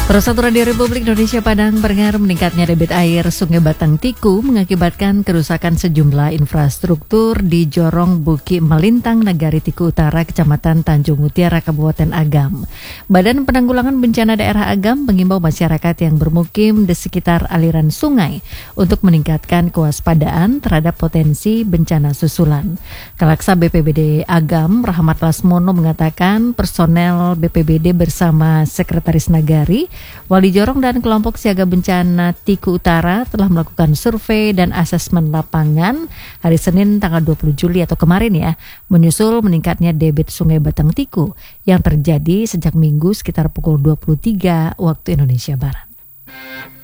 Peraturan di Republik Indonesia Padang mendengar meningkatnya debit air Sungai Batang Tiku mengakibatkan kerusakan sejumlah infrastruktur di Jorong Buki Melintang, Nagari Tiku Utara, Kecamatan Tanjung Mutiara, Kabupaten Agam. Badan Penanggulangan Bencana Daerah Agam mengimbau masyarakat yang bermukim di sekitar aliran sungai untuk meningkatkan kewaspadaan terhadap potensi bencana susulan. Kalaksa BPBD Agam, Rahmat Lasmono, mengatakan personel BPBD bersama Sekretaris Nagari, Wali Jorong dan kelompok siaga bencana Tiku Utara telah melakukan survei dan asesmen lapangan hari Senin tanggal 20 Juli atau kemarin ya, menyusul meningkatnya debit Sungai Batang Tiku yang terjadi sejak Minggu sekitar pukul 23 waktu Indonesia Barat.